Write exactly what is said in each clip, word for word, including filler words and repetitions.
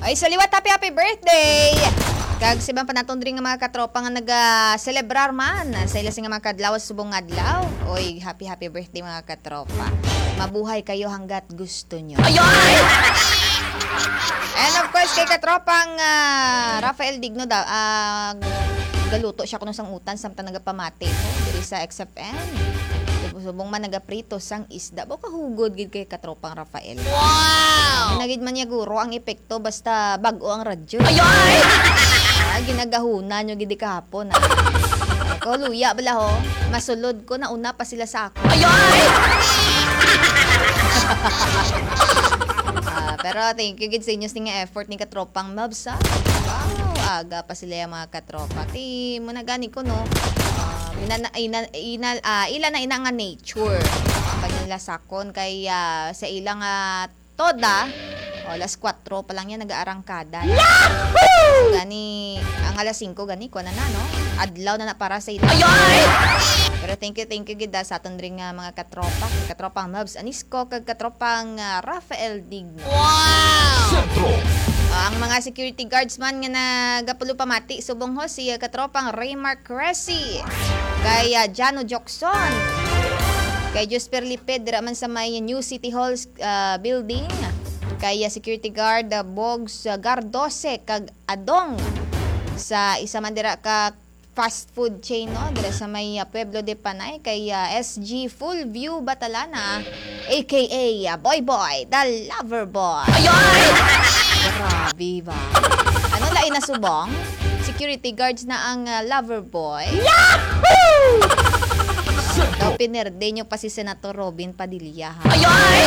Ay, saliwat, happy happy birthday! Kag sibang panatong diri nga mga katropa nga naga-celebrar man sa ila nga mga kadlaw sa subong adlaw. Oy, happy happy birthday mga katropa. Mabuhay kayo hanggat gusto nyo. Ayoy! And of course, kay katropang uh, Rafael Digno daw, uh, galuto siya kuno sang utan samtang nagapamati mo diri sa X F N. Subong man nagaprito sang isda. Bo kahugod gid kay katropang Rafael. Wow! Nagid man niya guro ang epekto basta bag-o ang radyo. Ayoy! Ah, ginagahunan nyo gidi kahapon. Ah. Ko luya bala ho. Masulod ko na una pa sila sa ako. Ayoy! ah, pero thank you gid sa inyo nga effort ni katropang Mabs. Ah. Wow, aga pa sila yung mga katropa. Ti mo na gani ko no. Uh, ina, ina, ina, uh, ila na ina nga nature. Pag nila sakon kay uh, sa ilang uh, toda. O, alas kwatro pa lang yan, nag-aarangkada. Yahoo! Gani, ang alas singko, gani, ko na na, no? Adlaw na na para sa ito. Ayoy! Pero thank you, thank you, gida, sa aton rin uh, mga katropa. Katropang Mabs Anisco, kag katropang uh, Rafael Digno. Wow! Sentro! Uh, ang mga security guards man nga nagapulo pamati, subong ho, si uh, katropang Raymar Cressy. Kay uh, Jano Jokson. Kay Josper Liped, dira man sa may New City Hall uh, building. Kaya security guard uh, Bogs uh, Gardose kag Adong sa isa man dira ka fast food chain no dira sa may uh, Pueblo de Panay kay uh, S G Full View Batalana aka uh, Boy Boy the Lover Boy. Ayoy! Grabe ba? Ano lain na subong? Security guards na ang uh, Lover Boy. Yahoo! Daw pinerde nyo pa si Senator Robin Padilla ha. Ayoy!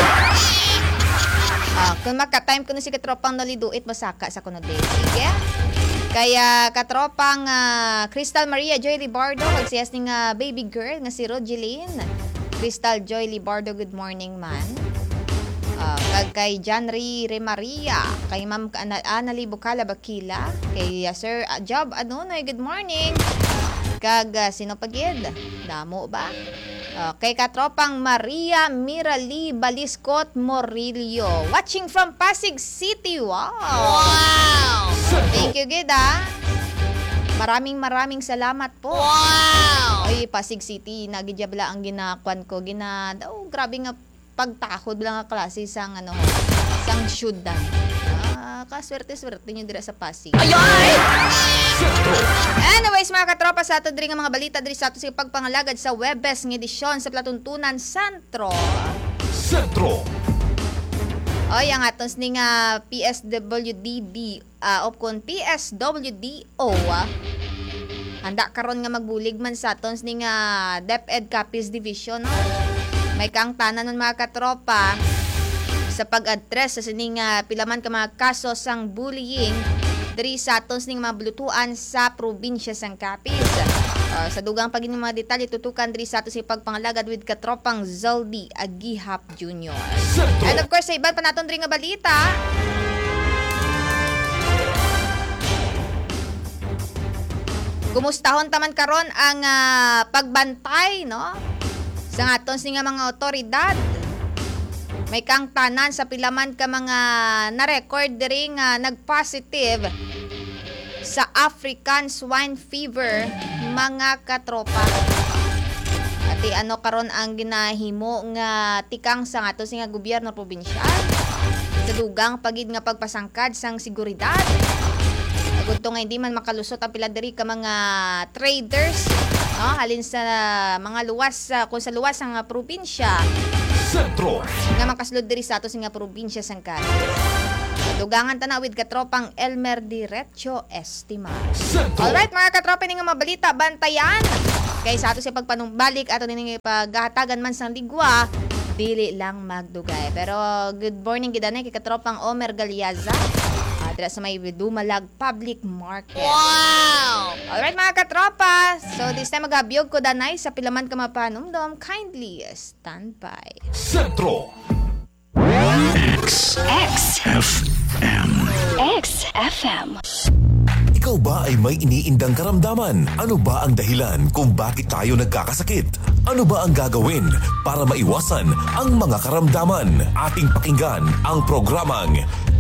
Uh, kung maka-time ko na si katropang naliduit, masaka sa kuno day. Sige? Kaya katropang uh, Crystal Maria Joy Libardo, magsiyas ni nga uh, baby girl nga si Rogeline. Crystal Joy Libardo, good morning man. Uh, kag kay John Ray Maria, kay Ma'am Anali Bukala Bakila, kay uh, Sir uh, Job Anunoy, good morning. Kag uh, sino pagid? Damo ba? Uh, kay katropang Maria Mirali Baliscot Morillo, watching from Pasig City. Wow! Wow! Thank you, Gida. Maraming maraming salamat po. Wow! Ay, Pasig City, nagidjabla ang ginakwan ko. Gina, daw, grabe nga pagtakod lang nga klase sang ano, sang syudad. Ah, kaswerte-swerte nyo dira sa Pasig. Ayoy! Anyways, mga katropa, sa ato diri nga mga balita diri sa ato sa pagpangalagad sa Webes ng edisyon sa Platuntunan Sentro. Sentro. Oy, ang atons ni nga P S W D D uh, o kon P S W D O. Uh, handa karon nga magbulig man sa atons ni nga DepEd Capiz Division. No? May kang tanan nun mga katropa sa pag-address sa sining uh, pilaman ka mga kaso sang bullying diri sa atons ning mga blutuan sa probinsya sang Capiz. Uh, sa dugang pagin mga detalye tutukan diri sa atos si pagpangalagad with katropang Zaldi Agihap Junior And of course, sa iban pa naton diri nga balita. Kumustahon taman karon ang uh, pagbantay no sa atons ning mga otoridad. May kang tanan sa pilaman ka mga na-record diri nga nag-positive sa African Swine Fever mga katropa. Ati ano karon ang ginahimo nga tikang sa ato nga gobyerno probinsyal sa dugang pagid nga pagpasangkad sang seguridad. Agud to nga hindi man makalusot ang pila diri ka mga traders no halin sa mga luwas kung sa luwas ang probinsya. Sentro. Nga makaslod diri sa ato nga probinsya sang Capiz. Dugangan tanawid katropang Elmer Diretso Estima. Alright mga katropa ni nga mabalita bantayan. Kay sa ato sa pagpanumbalik ato ning paghatagan man sang ligwa dili lang magdugay. Pero good morning gid ani kay katropang Omer Galiaza. Dira sa may Dumalag Public Market. Wow! Alright mga katropa. So this time magabiyog ko danay sa pilaman ka mapanumdom. Kindly stand by. Sentro X X F M X F M. Ikaw ba ay may iniindang karamdaman? Ano ba ang dahilan kung bakit tayo nagkakasakit? Ano ba ang gagawin para maiwasan ang mga karamdaman? Ating pakinggan ang programang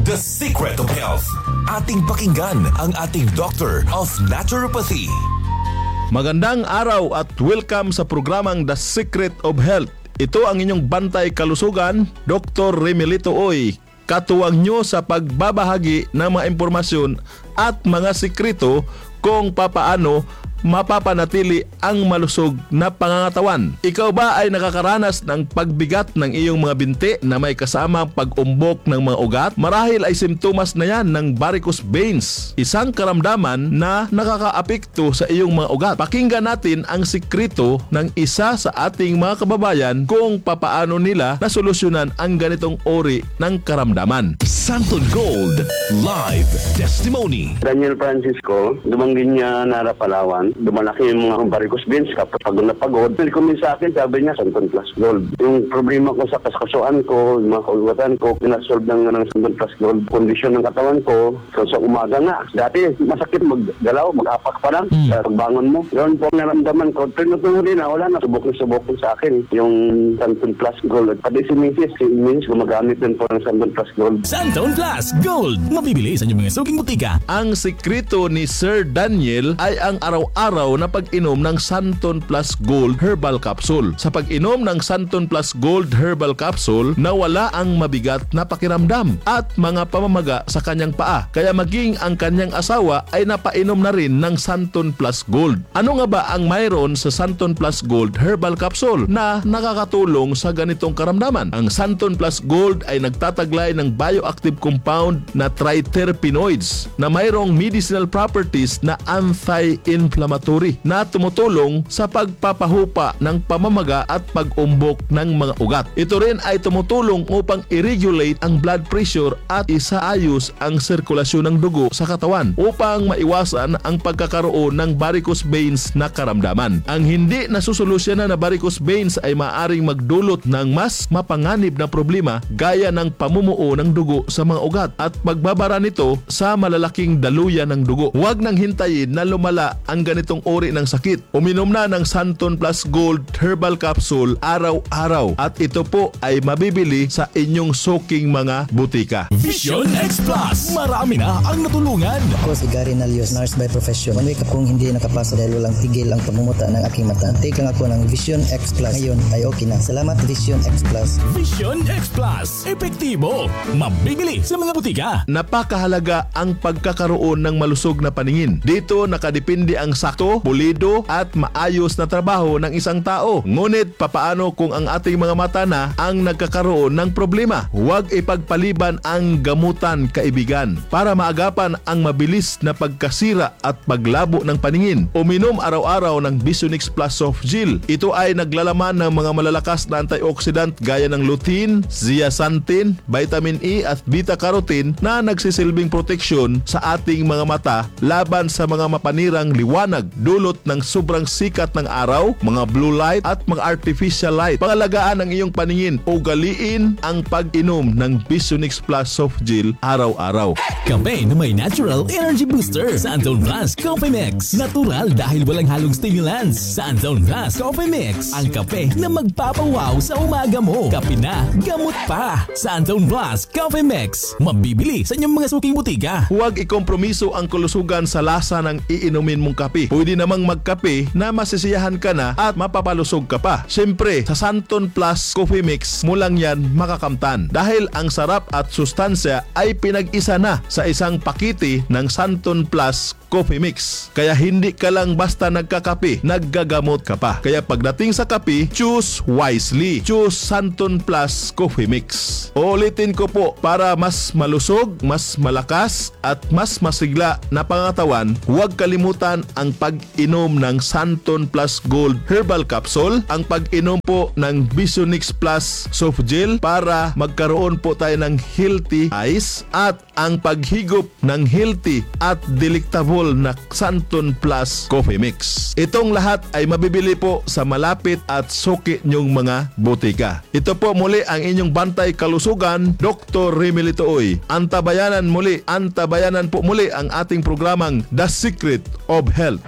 The Secret of Health. Ating pakinggan ang ating Doctor of Naturopathy. Magandang araw at welcome sa programang The Secret of Health. Ito ang inyong bantay kalusugan, Doctor Remelito Oy. Katuwang nyo sa pagbabahagi ng mga impormasyon at mga sikreto kung papaano mapapanatili ang malusog na pangangatawan. Ikaw ba ay nakakaranas ng pagbigat ng iyong mga binti na may kasamang pag-umbok ng mga ugat? Marahil ay simptomas na yan ng varicose veins, isang karamdaman na nakakaapekto sa iyong mga ugat. Pakinggan natin ang sikreto ng isa sa ating mga kababayan kung papaano nila nasolusyonan ang ganitong uri ng karamdaman. Santon Gold Live Testimony. Daniel Francisco, dumanggin niya Nara, Palawan. Dumalaki yung mga varicose veins kapag pagod na pagod. Nilikumin sa akin, sabi niya, Santon Plus Gold. Yung problema ko sa kaskasuan ko, yung mga kaulwatan ko, pinasolve ng, ng Santon Plus Gold. Kondisyon ng katawan ko, so sa umaga nga. Dati, masakit maggalaw, mag-apak pa lang. Mm. Sa pagbangon mo. Yun po ang naramdaman ko. Tinutuloy na, wala na. Subok na subok sa akin. Yung Santon Plus Gold. At pati si Missus si Missus gumagamit din po ng Santon Plus Gold. Santon Plus Gold. Mabibili sa inyong mga suking butika. Ang sikreto ni Sir Daniel ay ang araw-araw na pag-inom ng Santon Plus Gold Herbal Capsule. Sa pag-inom ng Santon Plus Gold Herbal Capsule, nawala ang mabigat na pakiramdam at mga pamamaga sa kanyang paa. Kaya maging ang kanyang asawa ay napainom na rin ng Santon Plus Gold. Ano nga ba ang mayroon sa Santon Plus Gold Herbal Capsule na nakakatulong sa ganitong karamdaman? Ang Santon Plus Gold ay nagtataglay ng bioactive compound na triterpenoids na mayroong medicinal properties na anti-inflammatory na tumutulong sa pagpapahupa ng pamamaga at pag-umbok ng mga ugat. Ito rin ay tumutulong upang i-regulate ang blood pressure at isaayos ang sirkulasyon ng dugo sa katawan upang maiwasan ang pagkakaroon ng varicose veins na karamdaman. Ang hindi nasusolusyonan na varicose veins ay maaring magdulot ng mas mapanganib na problema gaya ng pamumuo ng dugo sa mga ugat at pagbabara nito sa malalaking daluyan ng dugo. Huwag nang hintayin na lumala ang ganitong uri ng sakit. Uminom na ng Santon Plus Gold Herbal Capsule araw-araw at ito po ay mabibili sa inyong suking mga butika. Vision X Plus. Marami na ang natulungan. Ako si Gary Nalios, nurse by profession. One week akong hindi nakapasa dahil walang tigil ang pagmumuta ng aking mata. Take lang ako ng Vision X Plus. Ngayon ay okay na. Salamat Vision X Plus. Vision X Plus. Epektibo. Mabibili sa mga butika. Napakahalaga ang pagkakaroon ng malusog na paningin. Dito nakadepende ang sakto, pulido at maayos na trabaho ng isang tao. Ngunit papaano kung ang ating mga mata na ang nagkakaroon ng problema? Huwag ipagpaliban ang gamutan, kaibigan, para maagapan ang mabilis na pagkasira at paglabo ng paningin. Uminom araw-araw ng Visionix Plus Soft Gel. Ito ay naglalaman ng mga malalakas na antioxidant gaya ng lutein, zeaxanthin, vitamin E at beta-carotene na nagsisilbing proteksyon sa ating mga mata laban sa mga mapanirang liwanag dulot ng sobrang sikat ng araw, mga blue light at mga artificial light. Pangalagaan ang iyong paningin, ugaliin ang pag-inom ng Visionix Plus Soft Gel araw-araw. Kape na may natural energy booster. Santon Plus Coffee Mix. Natural dahil walang halong stimulants. Santon Plus Coffee Mix. Ang kape na magpapawaw sa umaga mo. Kape na, gamot pa. Santon Plus Coffee Mix. Mabibili sa inyong mga suking butika. Huwag ikompromiso ang kalusugan sa lasa ng iinumin mong kape. Pwede namang magkape na masisiyahan ka na at mapapalusog ka pa. Siyempre, sa Santon Plus Coffee Mix mo lang yan makakamtan dahil ang sarap at sustansya ay pinag-isa na sa isang pakiti ng Santon Plus Coffee Mix. Kaya hindi ka lang basta nagkakape, naggagamot ka pa. Kaya pagdating sa kape, choose wisely. Choose Santon Plus Coffee Mix. Uulitin ko po, para mas malusog, mas malakas at mas masigla na pangatawan, huwag kalimutan ang pag-inom ng Santon Plus Gold Herbal Capsule, ang pag-inom po ng Visionix Plus Soft Gel para magkaroon po tayo ng healthy eyes, at ang paghigop ng healthy at delectable na Santon Plus Coffee Mix. Itong lahat ay mabibili po sa malapit at suki nyong mga butika. Ito po muli ang inyong bantay kalusugan, Doctor Remelito Oy. Antabayanan muli, antabayanan po muli ang ating programang The Secret of Health.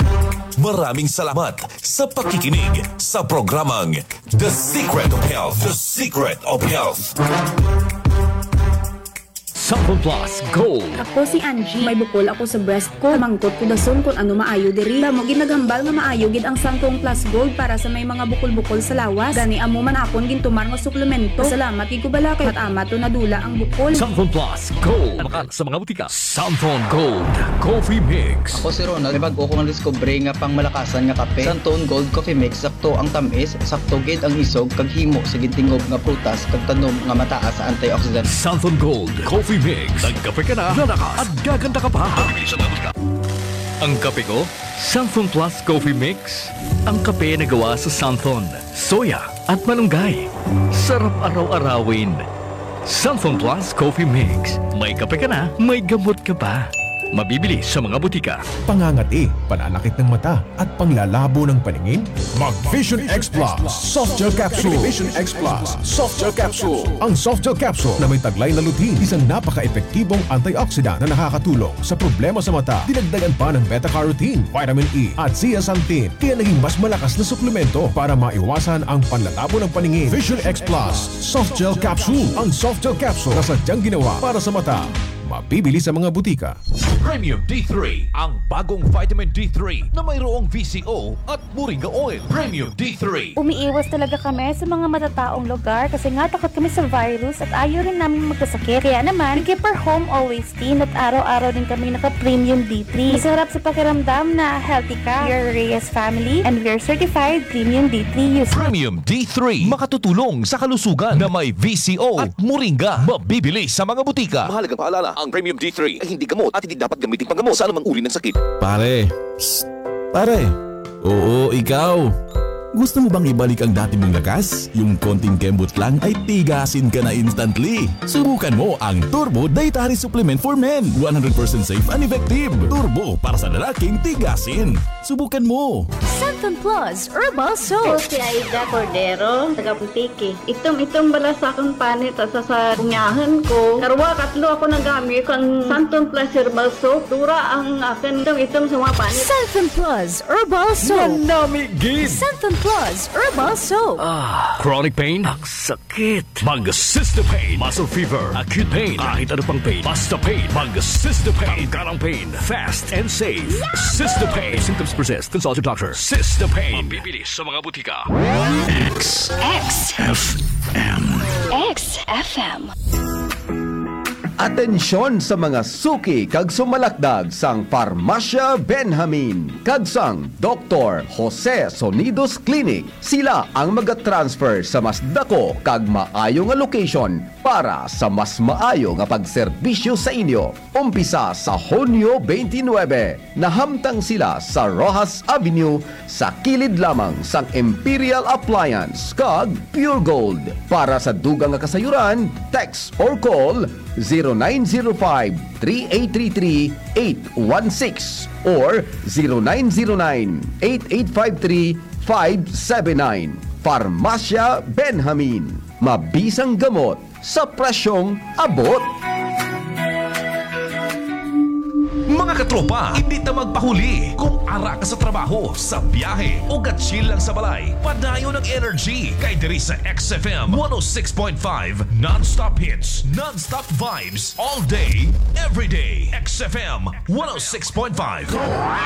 Maraming salamat sa pakikinig sa programang The Secret of Health. The Secret of Health. Samsung Plus Gold. Ako si Angie, may bukol ako sa breast ko. Mangkot ko dason kung ano maayo diri. Damo ginagambal nga maayo gid ang Samsung Plus Gold para sa may mga bukol-bukol sa lawas. Gani amo man akon gintumar nga suplemento. Salamat gid ko bala kay matama to nadula ang bukol. Samsung Plus Gold. Makal sa mga butika. Samsung Gold Coffee Mix. Ako si Ronald, may bago ko nga discovery nga pang malakasan nga kape. Santon Gold Coffee Mix, sakto ang tamis, sakto gid ang isog, kag himo sa gintingob nga prutas, kag tanom nga mataas sa antioxidant. Samsung Gold Coffee Mix. Nagkape ka na, lalakas at gaganda ka pa. Ang kape ko, Samsung Plus Coffee Mix. Ang kape na gawa sa Santon, soya at malunggay. Sarap araw-arawin. Samsung Plus Coffee Mix. May kape ka na, may gamot ka pa. Mabibili sa mga butika. Pangangati, pananakit ng mata at panglalabo ng paningin? Mag Vision X Plus Soft Gel Capsule. Vision X Plus Soft Gel Capsule. Ang Soft Gel Capsule na may taglay na lutein, isang napaka-epektibong antioxidant na nakakatulong sa problema sa mata. Dinagdagan pa ng beta-carotene, vitamin E at zeaxanthin, kaya naging mas malakas na suplemento para maiwasan ang panlalabo ng paningin. Vision X Plus Soft Gel Capsule. Ang Soft Gel Capsule na sadyang ginawa para sa mata. Mabibili sa mga butika. Premium D three, ang bagong vitamin D three na mayroong V C O at Moringa Oil. Premium D three. Umiiwas talaga kami sa mga matataong lugar kasi nga takot kami sa virus at ayaw rin namin magkasakit. Kaya naman, we keep our home always clean at araw-araw din kami naka-Premium D three. Masarap sa pakiramdam na healthy ka. We are Reyes family and we are certified Premium D three users. Premium D three, makatutulong sa kalusugan na may V C O at Moringa. Mabibili sa mga butika. Mahalagang paalala, ang Premium D three ay hindi gamot at hindi dapat gamitin panggamot sa anumang uri ng sakit. Pare, psst, pare. Oo, ikaw. Gusto mo bang ibalik ang dati mong lakas? Yung konting kembot lang ay tigasin ka na instantly. Subukan mo ang Turbo Dietary Supplement for Men. one hundred percent safe and effective. Turbo para sa lalaking tigasin. Subukan mo. Santon Plus Herbal Soap. Si Aida Cordero, taga Putiki. Itong-itong bala sa akong panit at sa sa bunyahan ko. Karwa, katlo ako nagamit kang Santon Plus Herbal Soap. Dura ang akin itong-itong sa mga panit. Santon Plus Herbal Soap. Manami gid. Santon Plus Herbal Soap. Ah, chronic pain? Ang sakit. Mag-Cysta Pain. Muscle fever. Acute pain. Kahit ano pang pain. Basta pain. Mag-Cysta Pain. Tanggalang pain. Fast and safe. Cysta Pain. If symptoms persist, consult your doctor. Cysta Pain. Mabibili sa mga butika. X. X. F M. X F M. Atensyon sa mga suki kag sumalakdag sang Farmasya Benjamin kag sang Doktor Jose Sonidos Clinic. Sila ang mag-transfer sa mas dako kag maayo nga location para sa mas maayo nga pagserbisyo sa inyo. Umpisa sa Hunyo twenty-nine, nahamtang sila sa Rojas Avenue sa kilid lamang sang Imperial Appliance kag Pure Gold. Para sa dugang nga kasayuran, text or call zero nine zero five, three eight three three, eight one six or zero nine zero nine, eight eight five three, five seven nine. Farmasya Benjamin. Mabisang gamot sa presyong abot. Mga katropa, hindi ta magpahuli. Kung ara ka sa trabaho, sa biyahe, o gatsil lang sa balay, padayo ng energy. Kay diri sa X F M one oh six point five, non-stop hits, non-stop vibes, all day, every day. X F M one oh six point five.